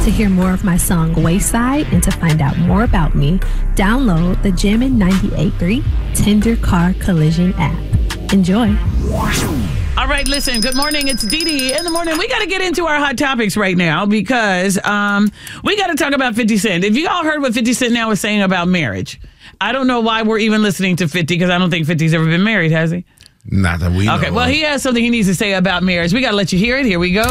To hear more of my song Wayside and to find out more about me, download the Jammin' 98.3 Tender Car Collision app. Enjoy. All right, listen, good morning. It's Dee Dee in the morning. We got to get into our hot topics right now because we got to talk about 50 Cent. If you all heard what 50 Cent now is saying about marriage, I don't know why we're even listening to 50 because I don't think 50's ever been married, has he? Not that we know. Okay, well, he has something he needs to say about marriage. We got to let you hear it. Here we go.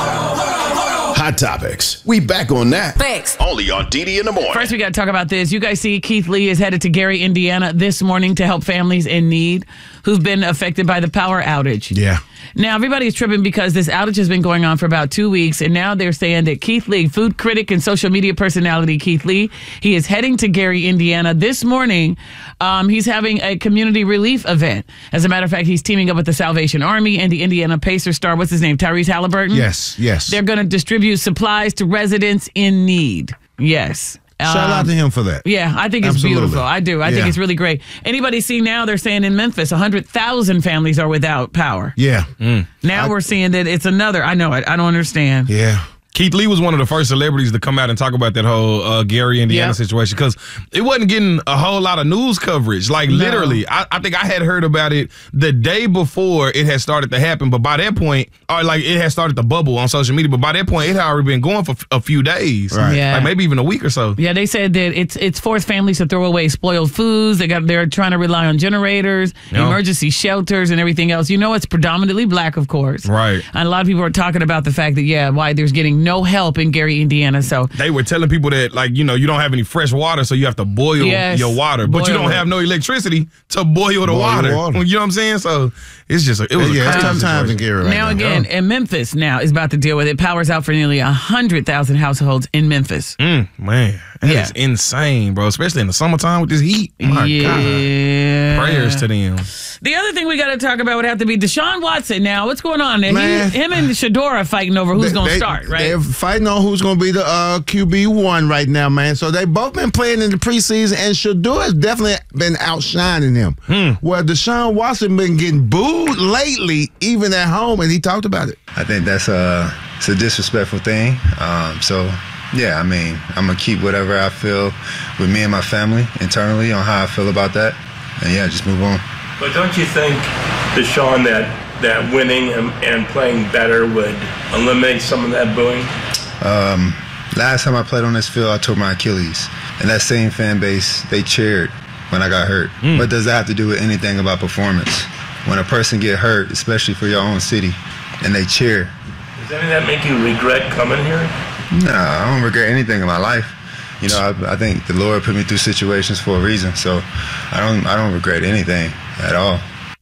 Hot Topics. We back on that. Thanks. Only on DD in the morning. First, we got to talk about this. You guys see Keith Lee is headed to Gary, Indiana this morning to help families in need who've been affected by the power outage. Yeah. Now, everybody's tripping because this outage has been going on for about 2 weeks, and now they're saying that Keith Lee, food critic and social media personality Keith Lee, he is heading to Gary, Indiana this morning. He's having a community relief event. As a matter of fact, he's teaming up with the Salvation Army and the Indiana Pacers star, what's his name, Tyrese Halliburton? Yes. They're going to distribute supplies to residents in need. Yes. Shout out to him for that. Yeah, I think it's Absolutely. beautiful. I do. I think it's really great. Anybody see now, they're saying in Memphis, 100,000 families are without power. Yeah. Now we're seeing that it's another. I know it. I don't understand. Yeah. Keith Lee was one of the first celebrities to come out and talk about that whole Gary, Indiana situation because it wasn't getting a whole lot of news coverage. Like, literally, I think I had heard about it the day before it had started to happen. But by that point, or like it had started to bubble on social media. But by that point, it had already been going for a few days. Right. Yeah. Like maybe even a week or so. Yeah, they said that it's forced families to throw away spoiled foods. They're trying to rely on generators, emergency shelters, and everything else. You know, it's predominantly black, of course. Right. And a lot of people are talking about the fact that, why there's getting no help in Gary, Indiana. So they were telling people that, like, you know, you don't have any fresh water, so you have to boil your water. But you don't have no electricity to boil the water. You know what I'm saying? So it's just it was a tough times in Gary right now. Again, and Memphis now is about to deal with it. Power's out for nearly 100,000 households in Memphis. Man, that is insane, bro. Especially in the summertime with this heat. My God. Prayers to them. The other thing we got to talk about would have to be Deshaun Watson. Now, what's going on? Him and Shador are fighting over who's going to start, right? They're fighting on who's going to be the QB1 right now, man. So they both been playing in the preseason, and Shador has definitely been outshining him. Where Deshaun Watson been getting booed lately, even at home, and he talked about it. I think that's it's a disrespectful thing. Yeah, I mean, I'm going to keep whatever I feel with me and my family internally on how I feel about that. And, just move on. But don't you think, Deshaun, that winning and playing better would eliminate some of that booing? Last time I played on this field, I tore my Achilles. And that same fan base, they cheered when I got hurt. What does that have to do with anything about performance? When a person get hurt, especially for your own city, and they cheer. Does any of that make you regret coming here? No, I don't regret anything in my life. You know, I think the Lord put me through situations for a reason, so I don't regret anything at all.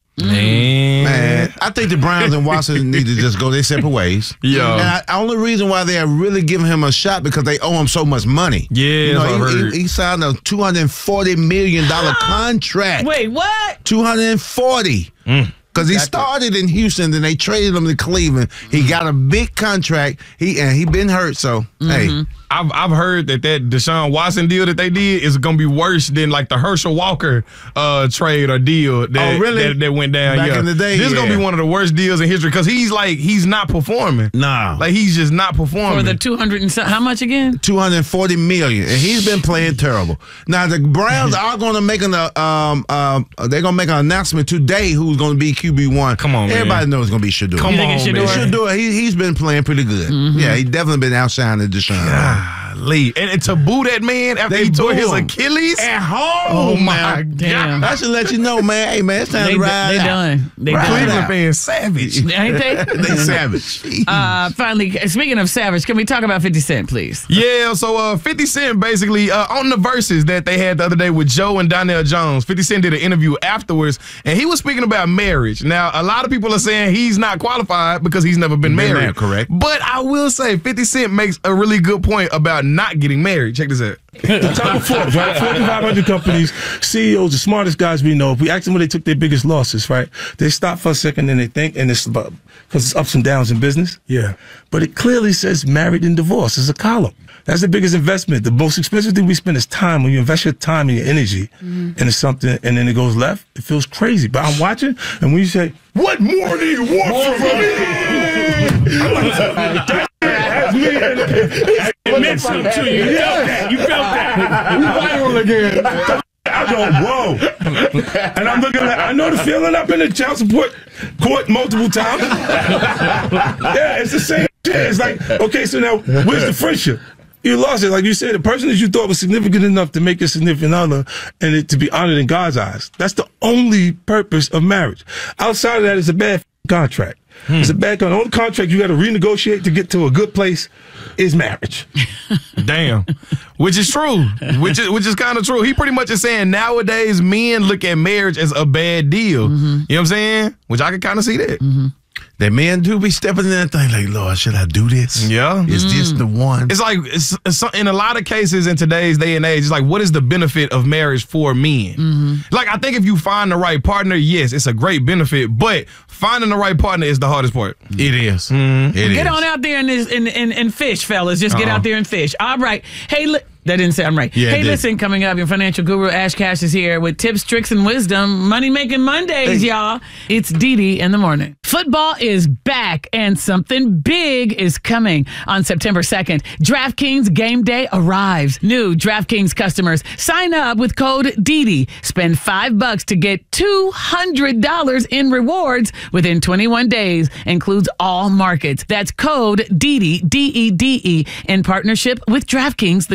Man, I think the Browns and Watson need to just go their separate ways. And the only reason why they are really giving him a shot because they owe him so much money. Yeah, he signed a $240 million contract. Wait, what? 240. Because he started in Houston, then they traded him to Cleveland. He got a big contract. He been hurt, so hey. I've heard that Deshaun Watson deal that they did is going to be worse than like the Herschel Walker trade or deal that went down. Back in the day, this is going to be one of the worst deals in history because he's not performing. Nah. Like he's just not performing. For the 200 and how much again? $240 million, and he's been playing terrible. Now the Browns are going to make they're going to make an announcement today who's going to be QB1. Come on, man. Everybody knows it's going to be Shador. Come on, Shador? man. Shador, he's been playing pretty good. Yeah, he definitely been outshining Deshaun. Golly. And to boo that man after he tore his Achilles at home. Oh my damn. God! I should let you know, man. Hey, man, it's time to ride. They done. They done. Cleveland fans savage. Ain't they? They savage. Finally, speaking of savage, can we talk about 50 Cent, please? Yeah, so 50 Cent basically, on the verses that they had the other day with Joe and Donnell Jones, 50 Cent did an interview afterwards, and he was speaking about marriage. Now, a lot of people are saying he's not qualified because he's never been married. Correct. But I will say 50 Cent makes a really good point about not getting married. Check this out. The top of Forbes, right? 4,500 companies, CEOs, the smartest guys we know. If we ask them where they took their biggest losses, right? They stop for a second and they think, and it's about, because it's ups and downs in business. Yeah. But it clearly says married and divorced. It's a column. That's the biggest investment. The most expensive thing we spend is time. When you invest your time and your energy into something and then it goes left, it feels crazy. But I'm watching, and when you say, what more do you want from me? something to you. You felt that. You felt that. We viral again. I go, whoa. And I'm looking I know the feeling. I've been in child support court multiple times. Yeah, it's the same shit. It's like, okay, so now, where's the friendship? You lost it. Like you said, the person that you thought was significant enough to make a significant other and it to be honored in God's eyes. That's the only purpose of marriage. Outside of that, it's a bad contract. It's a bad contract. The only contract you got to renegotiate to get to a good place is marriage. Damn. Which is true. Which is kind of true. He pretty much is saying nowadays men look at marriage as a bad deal. You know what I'm saying? Which I can kind of see that. That men do be stepping in that thing like, Lord, should I do this? Yeah. Is this the one? It's like, it's in a lot of cases in today's day and age, it's like, what is the benefit of marriage for men? Like, I think if you find the right partner, yes, it's a great benefit, but finding the right partner is the hardest part. It is. Get on out there and fish, fellas. Just get out there and fish. All right. Hey, that didn't sound right. Yeah, hey, listen, coming up, your financial guru, Ash Cash, is here with tips, tricks, and wisdom. Money-making Mondays, y'all. It's Dee in the morning. Football is back, and something big is coming on September 2nd. DraftKings Game Day arrives. New DraftKings customers, sign up with code Dee. Spend $5 to get $200 in rewards within 21 days. Includes all markets. That's code Dee, DEDE, in partnership with DraftKings.